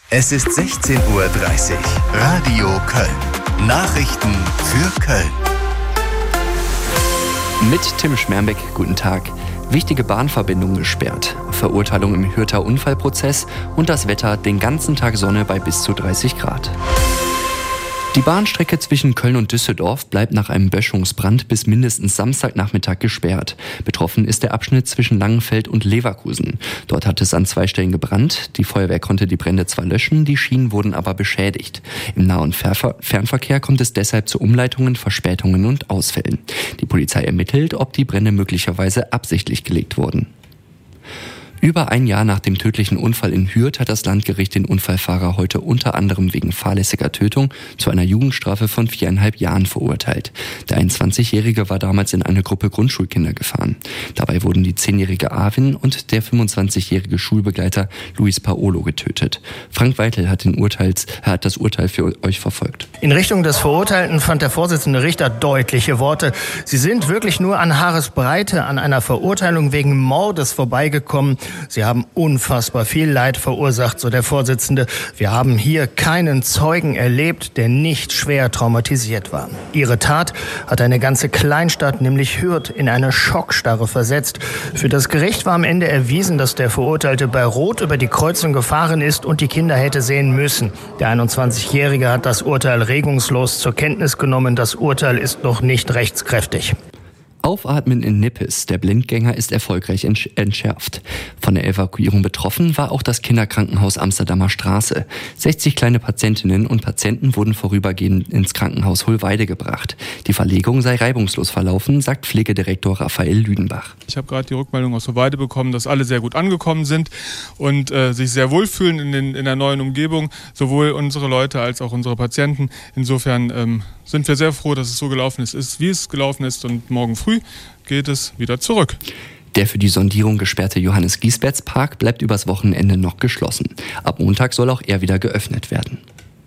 Es ist 16:30 Uhr. Radio Köln. Nachrichten für Köln. Mit Tim Schmermbeck, guten Tag. Wichtige Bahnverbindungen gesperrt, Verurteilung im Hürther Unfallprozess und das Wetter, den ganzen Tag Sonne bei bis zu 30 Grad. Die Bahnstrecke zwischen Köln und Düsseldorf bleibt nach einem Böschungsbrand bis mindestens Samstagnachmittag gesperrt. Betroffen ist der Abschnitt zwischen Langenfeld und Leverkusen. Dort hat es an 2 Stellen gebrannt. Die Feuerwehr konnte die Brände zwar löschen, die Schienen wurden aber beschädigt. Im Nah- und Fernverkehr kommt es deshalb zu Umleitungen, Verspätungen und Ausfällen. Die Polizei ermittelt, ob die Brände möglicherweise absichtlich gelegt wurden. Über ein Jahr nach dem tödlichen Unfall in Hürth hat das Landgericht den Unfallfahrer heute unter anderem wegen fahrlässiger Tötung zu einer Jugendstrafe von 4,5 Jahren verurteilt. Der 21-Jährige war damals in eine Gruppe Grundschulkinder gefahren. Dabei wurden die 10-jährige Arvin und der 25-jährige Schulbegleiter Luis Paolo getötet. Frank Weitel hat das Urteil für euch verfolgt. In Richtung des Verurteilten fand der Vorsitzende Richter deutliche Worte. Sie sind wirklich nur an Haaresbreite an einer Verurteilung wegen Mordes vorbeigekommen. Sie haben unfassbar viel Leid verursacht, so der Vorsitzende. Wir haben hier keinen Zeugen erlebt, der nicht schwer traumatisiert war. Ihre Tat hat eine ganze Kleinstadt, nämlich Hürth, in eine Schockstarre versetzt. Für das Gericht war am Ende erwiesen, dass der Verurteilte bei Rot über die Kreuzung gefahren ist und die Kinder hätte sehen müssen. Der 21-Jährige hat das Urteil regungslos zur Kenntnis genommen. Das Urteil ist noch nicht rechtskräftig. Aufatmen in Nippes. Der Blindgänger ist erfolgreich entschärft. Von der Evakuierung betroffen war auch das Kinderkrankenhaus Amsterdamer Straße. 60 kleine Patientinnen und Patienten wurden vorübergehend ins Krankenhaus Hohlweide gebracht. Die Verlegung sei reibungslos verlaufen, sagt Pflegedirektor Raphael Lüdenbach. Ich habe gerade die Rückmeldung aus Hohlweide bekommen, dass alle sehr gut angekommen sind und sich sehr wohlfühlen in der neuen Umgebung, sowohl unsere Leute als auch unsere Patienten. Insofern sind wir sehr froh, dass es so gelaufen ist, wie es gelaufen ist, und morgen früh geht es wieder zurück. Der für die Sondierung gesperrte Johannes-Giesberts-Park bleibt übers Wochenende noch geschlossen. Ab Montag soll auch er wieder geöffnet werden.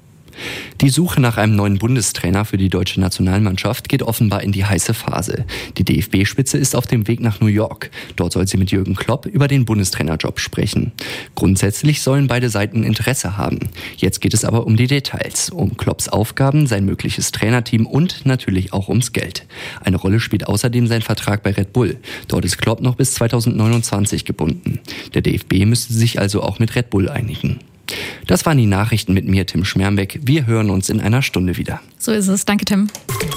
Die Suche nach einem neuen Bundestrainer für die deutsche Nationalmannschaft geht offenbar in die heiße Phase. Die DFB-Spitze ist auf dem Weg nach New York. Dort soll sie mit Jürgen Klopp über den Bundestrainerjob sprechen. Grundsätzlich sollen beide Seiten Interesse haben. Jetzt geht es aber um die Details, um Klopps Aufgaben, sein mögliches Trainerteam und natürlich auch ums Geld. Eine Rolle spielt außerdem sein Vertrag bei Red Bull. Dort ist Klopp noch bis 2029 gebunden. Der DFB müsste sich also auch mit Red Bull einigen. Das waren die Nachrichten mit mir, Tim Schmermbeck. Wir hören uns in einer Stunde wieder. So ist es. Danke, Tim.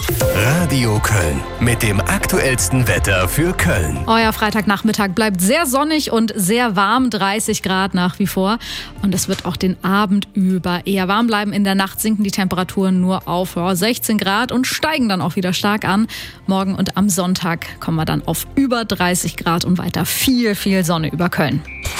Radio Köln mit dem aktuellsten Wetter für Köln. Euer Freitagnachmittag bleibt sehr sonnig und sehr warm, 30 Grad nach wie vor. Und es wird auch den Abend über eher warm bleiben. In der Nacht sinken die Temperaturen nur auf 16 Grad und steigen dann auch wieder stark an. Morgen und am Sonntag kommen wir dann auf über 30 Grad und weiter viel, viel Sonne über Köln.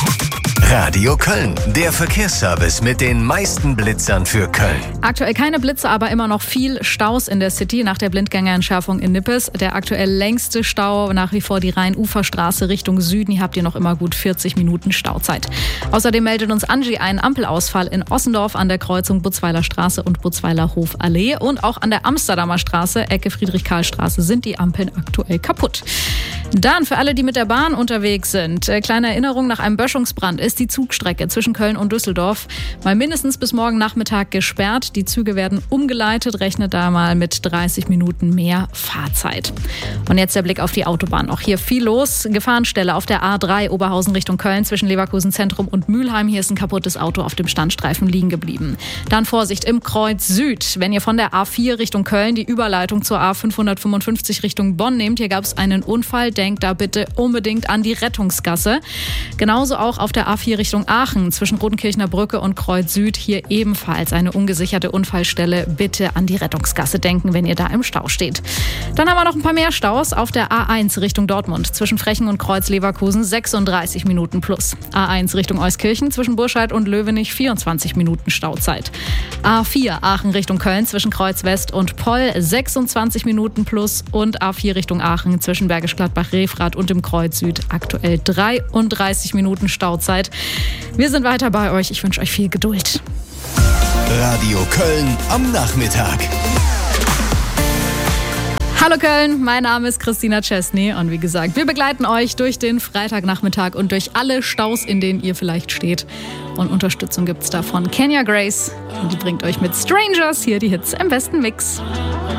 Radio Köln, der Verkehrsservice mit den meisten Blitzern für Köln. Aktuell keine Blitze, aber immer noch viel Staus in der City nach der Blindgängerentschärfung in Nippes. Der aktuell längste Stau nach wie vor die Rhein-Ufer-Straße Richtung Süden. Hier habt ihr noch immer gut 40 Minuten Stauzeit. Außerdem meldet uns Angie einen Ampelausfall in Ossendorf an der Kreuzung Butzweiler Straße und Butzweiler Hofallee. Und auch an der Amsterdamer Straße, Ecke Friedrich-Karl-Straße, sind die Ampeln aktuell kaputt. Dann für alle, die mit der Bahn unterwegs sind, kleine Erinnerung: nach einem Böschungsbrand ist die Zugstrecke zwischen Köln und Düsseldorf mal mindestens bis morgen Nachmittag gesperrt. Die Züge werden umgeleitet, rechnet da mal mit 30 Minuten mehr Fahrzeit. Und jetzt der Blick auf die Autobahn. Auch hier viel los. Gefahrenstelle auf der A3 Oberhausen Richtung Köln zwischen Leverkusen Zentrum und Mülheim. Hier ist ein kaputtes Auto auf dem Standstreifen liegen geblieben. Dann Vorsicht im Kreuz Süd. Wenn ihr von der A4 Richtung Köln die Überleitung zur A555 Richtung Bonn nehmt, hier gab es einen Unfall. Denkt da bitte unbedingt an die Rettungsgasse. Genauso auch auf der A4 Richtung Aachen zwischen Rodenkirchner Brücke und Kreuz Süd. Hier ebenfalls eine ungesicherte Unfallstelle. Bitte an die Rettungsgasse denken, wenn ihr da im Stau steht. Dann haben wir noch ein paar mehr Staus auf der A1 Richtung Dortmund zwischen Frechen und Kreuz Leverkusen 36 Minuten plus. A1 Richtung Euskirchen zwischen Burscheid und Löwenich 24 Minuten Stauzeit. A4 Aachen Richtung Köln zwischen Kreuz West und Poll 26 Minuten plus und A4 Richtung Aachen zwischen Bergisch Gladbach, Refrath und dem Kreuz Süd aktuell 33 Minuten Stauzeit. Wir sind weiter bei euch. Ich wünsche euch viel Geduld. Radio Köln am Nachmittag. Hallo Köln, mein Name ist Christina Chesney und wie gesagt, wir begleiten euch durch den Freitagnachmittag und durch alle Staus, in denen ihr vielleicht steht. Und Unterstützung gibt's da von Kenya Grace und die bringt euch mit Strangers hier die Hits im besten Mix.